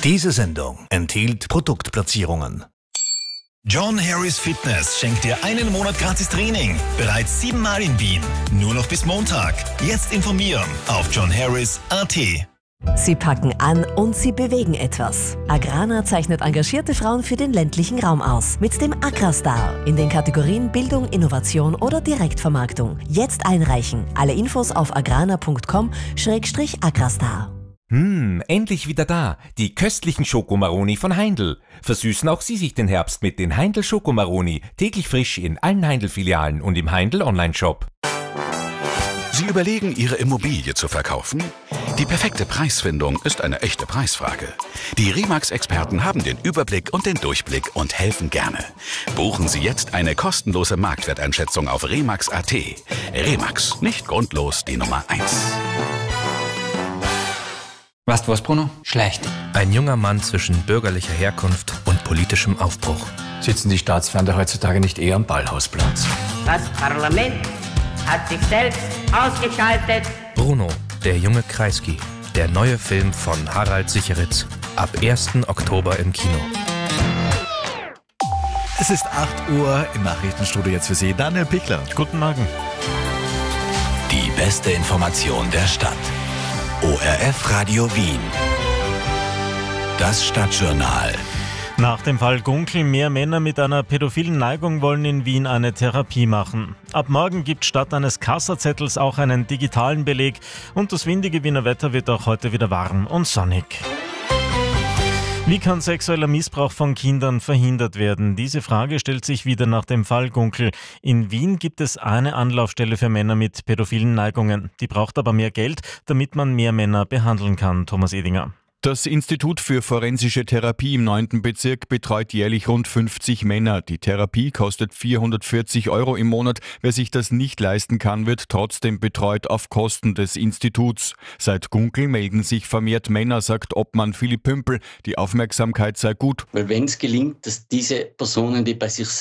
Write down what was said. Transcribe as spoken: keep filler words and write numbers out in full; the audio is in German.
Diese Sendung enthielt Produktplatzierungen. John Harris Fitness schenkt dir einen Monat gratis Training. Bereits siebenmal in Wien. Nur noch bis Montag. Jetzt informieren auf john harris punkt a t. Sie packen an und sie bewegen etwas. Agrana zeichnet engagierte Frauen für den ländlichen Raum aus. Mit dem Agrastar in den Kategorien Bildung, Innovation oder Direktvermarktung. Jetzt einreichen. Alle Infos auf agrana punkt com schrägstrich agrastar. Hm, endlich wieder da. Die köstlichen Schokomaroni von Heindl. Versüßen auch Sie sich den Herbst mit den Heindl Schokomaroni. Täglich frisch in allen Heindl-Filialen und im Heindl Online-Shop. Sie überlegen, Ihre Immobilie zu verkaufen? Die perfekte Preisfindung ist eine echte Preisfrage. Die Remax-Experten haben den Überblick und den Durchblick und helfen gerne. Buchen Sie jetzt eine kostenlose Marktwerteinschätzung auf remax punkt a t. Remax, nicht grundlos die Nummer eins. Weißt du was, Bruno? Schlecht. Ein junger Mann zwischen bürgerlicher Herkunft und politischem Aufbruch. Sitzen die Staatsfeinde heutzutage nicht eher am Ballhausplatz? Das Parlament hat sich selbst ausgeschaltet. Bruno, der junge Kreisky. Der neue Film von Harald Sicheritz. Ab ersten Oktober im Kino. Es ist acht Uhr im Nachrichtenstudio, jetzt für Sie Daniel Pichler. Guten Morgen. Die beste Information der Stadt. O R F Radio Wien. Das Stadtjournal. Nach dem Fall Gunkel, mehr Männer mit einer pädophilen Neigung wollen in Wien eine Therapie machen. Ab morgen gibt statt eines Kassazettels auch einen digitalen Beleg und das windige Wiener Wetter wird auch heute wieder warm und sonnig. Wie kann sexueller Missbrauch von Kindern verhindert werden? Diese Frage stellt sich wieder nach dem Fall Gunkel. In Wien gibt es eine Anlaufstelle für Männer mit pädophilen Neigungen. Die braucht aber mehr Geld, damit man mehr Männer behandeln kann. Thomas Edinger. Das Institut für forensische Therapie im neunten Bezirk betreut jährlich rund fünfzig Männer. Die Therapie kostet vierhundertvierzig Euro im Monat. Wer sich das nicht leisten kann, wird trotzdem betreut auf Kosten des Instituts. Seit Gunkel melden sich vermehrt Männer, sagt Obmann Philipp Pümpel. Die Aufmerksamkeit sei gut. Weil wenn es gelingt, dass diese Personen, die bei sich